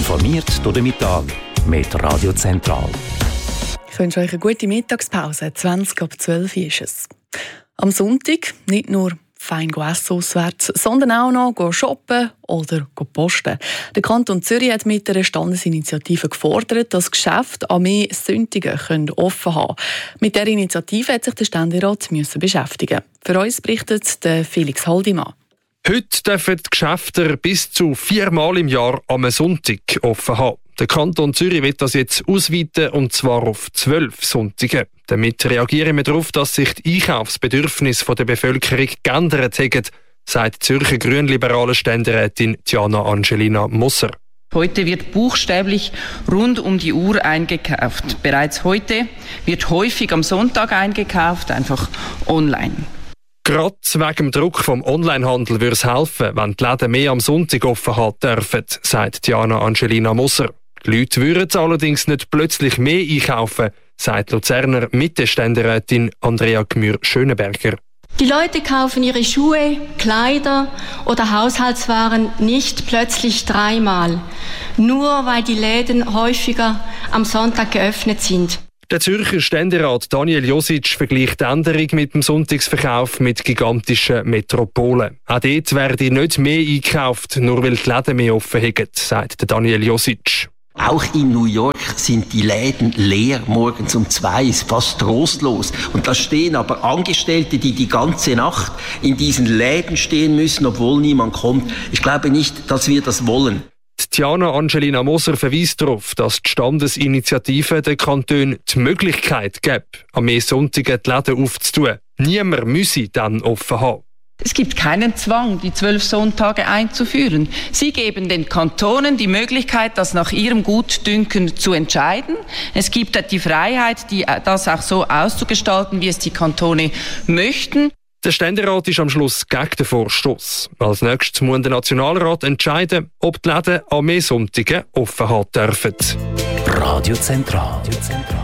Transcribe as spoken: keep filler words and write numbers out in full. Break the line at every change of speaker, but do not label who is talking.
Informiert durch den Mittag mit Radio Zentral.
Ich wünsche euch eine gute Mittagspause. zwanzig ab zwölf ist es. Am Sonntag nicht nur fein essen auswärts, sondern auch noch shoppen oder posten. Der Kanton Zürich hat mit einer Standesinitiative gefordert, dass Geschäfte an mehr Sonntagen offen haben können. Mit dieser Initiative hat sich der Ständerat beschäftigen. Für uns berichtet Felix Haldimann.
Heute dürfen die Geschäfte bis zu viermal im Jahr am Sonntag offen haben. Der Kanton Zürich will das jetzt ausweiten, und zwar auf zwölf Sonntage. Damit reagieren wir darauf, dass sich die Einkaufsbedürfnisse der Bevölkerung geändert haben, sagt die Zürcher grünliberale Ständerätin Diana Angelina Moser.
Heute wird buchstäblich rund um die Uhr eingekauft. Bereits heute wird häufig am Sonntag eingekauft, einfach online.
Gerade wegen dem Druck vom Onlinehandel würde es helfen, wenn die Läden mehr am Sonntag offen haben dürfen, sagt Diana Angelina Moser. Die Leute würden allerdings nicht plötzlich mehr einkaufen, sagt Luzerner Mitte-Ständerätin Andrea Gmür-Schönenberger.
Die Leute kaufen ihre Schuhe, Kleider oder Haushaltswaren nicht plötzlich dreimal, nur weil die Läden häufiger am Sonntag geöffnet sind.
Der Zürcher Ständerat Daniel Josic vergleicht die Änderung mit dem Sonntagsverkauf mit gigantischen Metropolen. Auch dort werde nicht mehr eingekauft, nur weil die Läden mehr offen haben, sagt Daniel Josic.
Auch in New York sind die Läden leer, morgens um zwei, ist fast trostlos. Und da stehen aber Angestellte, die die ganze Nacht in diesen Läden stehen müssen, obwohl niemand kommt. Ich glaube nicht, dass wir das wollen.
Diana Angelina Moser verweist darauf, dass die Standesinitiative den Kantonen die Möglichkeit gibt, an mehr Sonntagen die Läden aufzutun. Niemand müsse dann offen haben.
Es gibt keinen Zwang, die zwölf Sonntage einzuführen. Sie geben den Kantonen die Möglichkeit, das nach ihrem Gutdünken zu entscheiden. Es gibt die Freiheit, die, das auch so auszugestalten, wie es die Kantone möchten.
Der Ständerat ist am Schluss gegen den Vorstoss. Als nächstes muss der Nationalrat entscheiden, ob die Läden an mehr Sonntagen offen haben dürfen.
Radio Zentral.